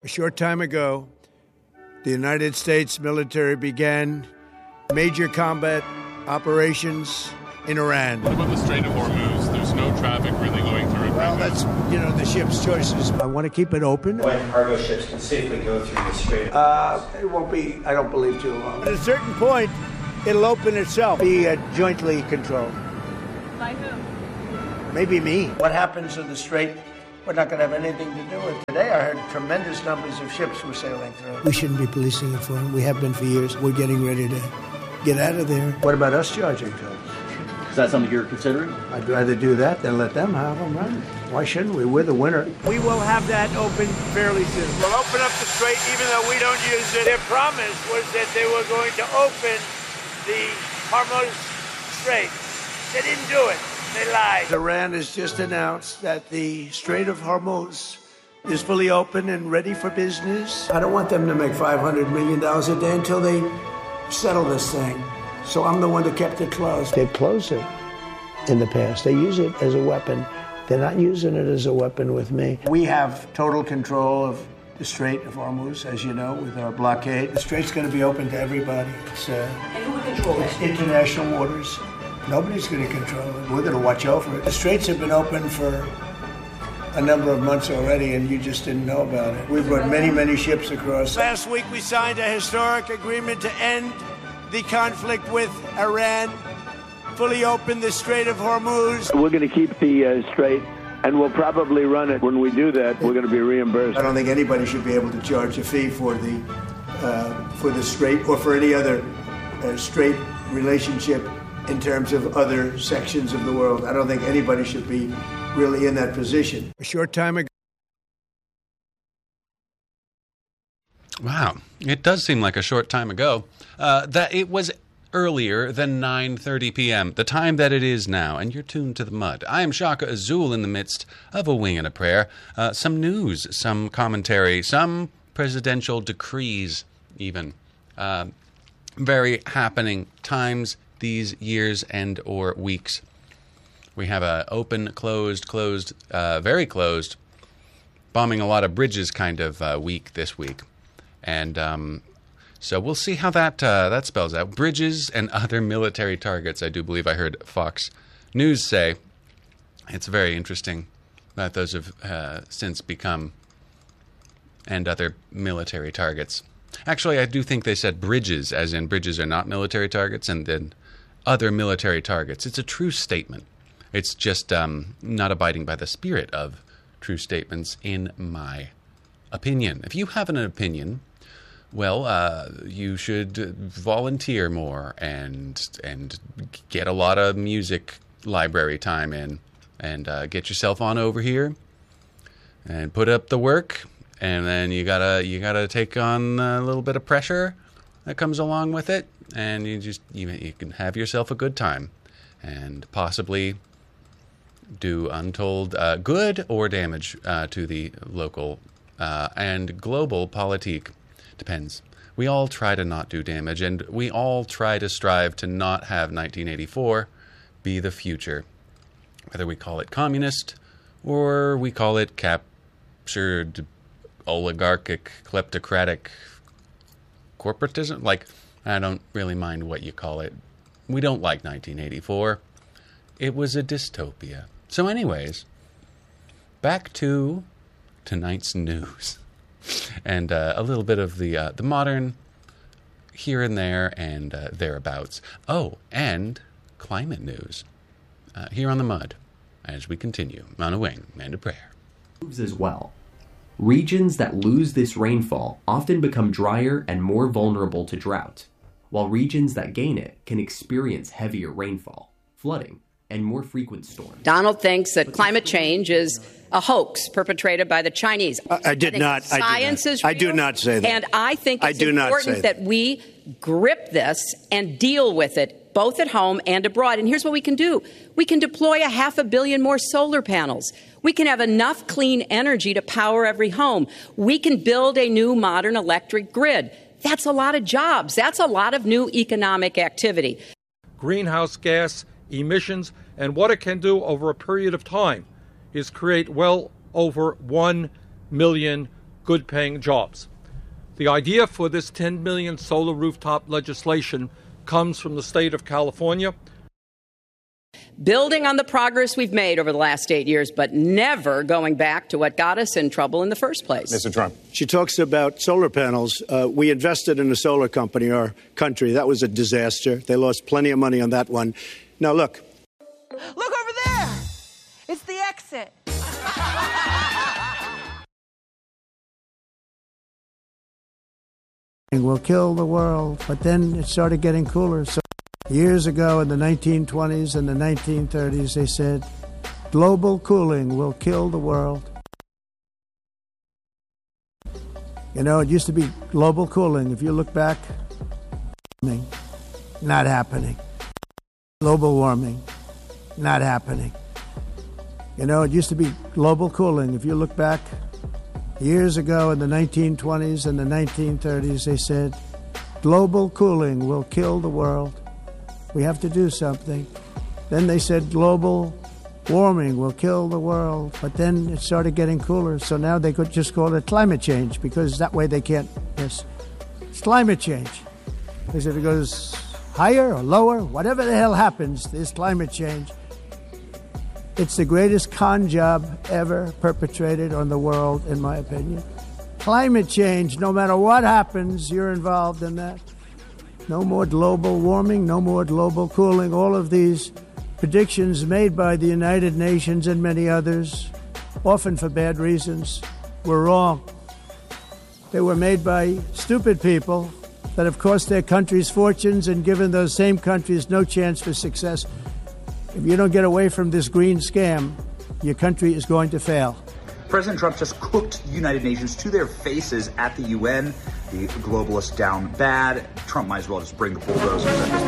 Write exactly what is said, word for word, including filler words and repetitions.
A short time ago, the United States military began major combat operations in Iran. What about the Strait of Hormuz? There's no traffic really going through it. Well, that's, you know, the ship's choices. I want to keep it open. When cargo ships can safely go through the strait? Uh, it won't be, I don't believe, too long. At a certain point, it'll open itself. Be uh, jointly controlled. By who? Maybe me. What happens in the strait, we're not going to have anything to do with. Today, I heard tremendous numbers of ships were sailing through. We shouldn't be policing it for them. We have been for years. We're getting ready to get out of there. What about us charging tolls? Is that something you're considering? I'd rather do that than let them have them, right? Why shouldn't we? We're the winner. We will have that open fairly soon. We'll open up the strait even though we don't use it. Their promise was that they were going to open the Hormuz Strait. They didn't do it. They lied. Iran has just announced that the Strait of Hormuz is fully open and ready for business. I don't want them to make five hundred million dollars a day until they settle this thing. So I'm the one that kept it closed. They've closed it in the past. They use it as a weapon. They're not using it as a weapon with me. We have total control of the Strait of Hormuz, as you know, with our blockade. The strait's going to be open to everybody. It's, uh, And who will control it? It's international waters. Nobody's going to control it. We're going to watch over it. The straits have been open for a number of months already, and you just didn't know about it. We brought many, many ships across. Last week, we signed a historic agreement to end the conflict with Iran, fully open the Strait of Hormuz. We're going to keep the uh, strait, and we'll probably run it. When we do that, we're going to be reimbursed. I don't think anybody should be able to charge a fee for the uh, for the strait or for any other uh, strait relationship in terms of other sections of the world. I don't think anybody should be really in that position. A short time ago. Wow, it does seem like a short time ago. Uh, that it was earlier than nine thirty p.m., the time that it is now, and you're tuned to the mud. I am Shaka Azul in the midst of a wing and a prayer. Uh, some news, some commentary, some presidential decrees even. Uh, very happening times these years and or weeks. We have a open, closed, closed, uh, very closed, bombing a lot of bridges kind of uh, week this week. And um, so we'll see how that uh, that spells out. Bridges and other military targets, I do believe I heard Fox News say. It's very interesting that those have uh, since become, and other military targets. Actually, I do think they said bridges, as in bridges are not military targets, and then other military targets. It's a true statement. It's just um, not abiding by the spirit of true statements, in my opinion. If you have an opinion, well, uh, you should volunteer more and and get a lot of music library time in, and uh, get yourself on over here and put up the work, and then you gotta you gotta take on a little bit of pressure that comes along with it, and you just you, you can have yourself a good time and possibly do untold uh, good or damage uh, to the local uh, and global politique. Depends. We all try to not do damage, and we all try to strive to not have nineteen eighty-four be the future. Whether we call it communist or we call it captured oligarchic, kleptocratic corporatism. Like, I don't really mind what you call it. We don't like nineteen eighty-four. It was a dystopia. So anyways, back to tonight's news. And uh, a little bit of the uh, the modern here and there and uh, thereabouts. Oh, and climate news uh, here on the mud as we continue on a wing and a prayer. As well. Regions that lose this rainfall often become drier and more vulnerable to drought, while regions that gain it can experience heavier rainfall, flooding, and more frequent storms. Donald thinks that climate change is a hoax perpetrated by the Chinese. I, I did I not. Science I is I real, do not say that. And I think it's I do important not say that. that we grip this and deal with it, both at home and abroad. And here's what we can do. We can deploy a half a billion more solar panels. We can have enough clean energy to power every home. We can build a new modern electric grid. That's a lot of jobs. That's a lot of new economic activity. Greenhouse gas emissions, and what it can do over a period of time is create well over one million good-paying jobs. The idea for this ten million solar rooftop legislation comes from the state of California. Building on the progress we've made over the last eight years, but never going back to what got us in trouble in the first place. Mister Trump. She talks about solar panels. Uh, we invested in a solar company, our country. That was a disaster. They lost plenty of money on that one. Now, look. Look over there. It's the exit. Will kill the world, but then it started getting cooler. So years ago in the nineteen twenties and the nineteen thirties, they said, global cooling will kill the world. You know, it used to be global cooling. If you look back, not happening. Global warming, not happening. You know, it used to be global cooling. If you look back, years ago in the nineteen twenties and the nineteen thirties, they said, global cooling will kill the world. We have to do something. Then they said global warming will kill the world. But then it started getting cooler, so now they could just call it climate change, because that way they can't miss. It's climate change. Because if it goes higher or lower, whatever the hell happens, there's climate change. It's the greatest con job ever perpetrated on the world, in my opinion. Climate change, no matter what happens, you're involved in that. No more global warming, no more global cooling. All of these predictions made by the United Nations and many others, often for bad reasons, were wrong. They were made by stupid people that have cost their countries fortunes and given those same countries no chance for success. If you don't get away from this green scam, your country is going to fail. President Trump just cooked the United Nations to their faces at the U N. The globalists down bad. Trump might as well just bring the bulldozers at this